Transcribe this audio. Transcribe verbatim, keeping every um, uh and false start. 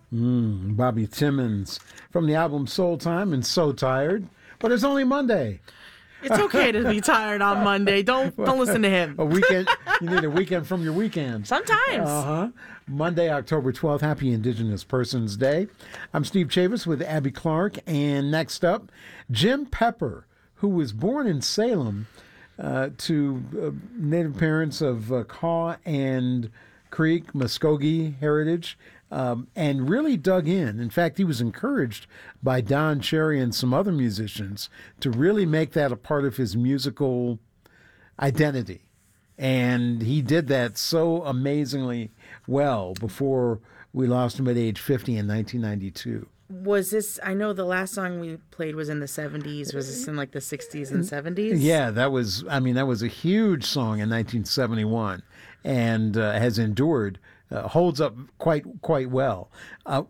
Mm, Bobby Timmons from the album Soul Time and So Tired, but it's only Monday. It's okay to be tired on Monday. Don't don't listen to him. A weekend, you need a weekend from your weekend. Sometimes. Uh-huh. Monday, October twelfth, Happy Indigenous Persons Day. I'm Steve Chavis with Abby Clark, and next up, Jim Pepper, who was born in Salem uh, to uh, native parents of uh, Kaw and Creek, Muskogee heritage, um, and really dug in. In fact, he was encouraged by Don Cherry and some other musicians to really make that a part of his musical identity. And he did that so amazingly well before we lost him at age fifty in nineteen ninety-two. Was this, I know the last song we played was in the seventies. Was this in like the sixties and seventies? Yeah, that was, I mean, that was a huge song in nineteen seventy-one and uh, has endured, uh, holds up quite quite well. Uh,